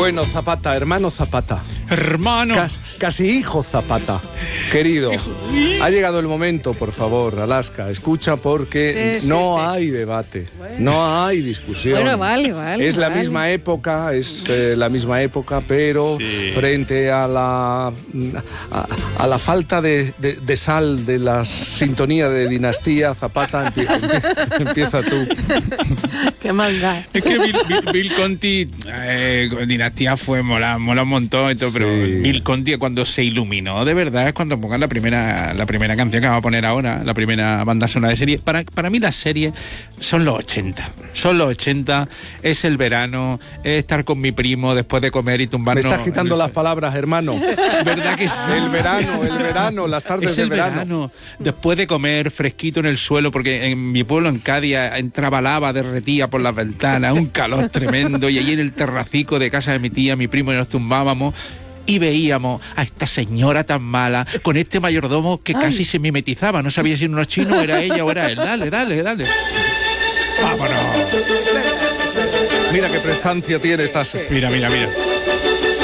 Bueno, Zapata, hermano Zapata. Hermano. Casi hijo Zapata. Querido, ha llegado el momento, por favor, Alaska, escucha, porque no hay debate, no hay discusión. Bueno, vale. Es la misma época, pero frente a la falta de sal de la sintonía de Dinastía, Zapata, empieza tú. Qué manga. Es que Bill Conti, Dinastía fue mola un montón y todo, pero Bill Conti cuando se iluminó, de verdad, es cuando pongan la primera canción que vamos a poner ahora, la primera banda sonora de serie. Para mí las series son los 80. Son los 80, es el verano, es estar con mi primo después de comer y tumbarnos. Me estás quitando las palabras, hermano. ¿Verdad que sí? El verano, las tardes es de el verano. Después de comer, fresquito en el suelo, porque en mi pueblo, en Cádiz, entraba lava, derretía por las ventanas, un calor tremendo, y allí en el terracico de casa de mi tía, mi primo, y nos tumbábamos y veíamos a esta señora tan mala con este mayordomo que casi se mimetizaba, no sabía si era unos chinos, era ella o era él. Dale. Vámonos. Mira qué prestancia tiene esta. Mira.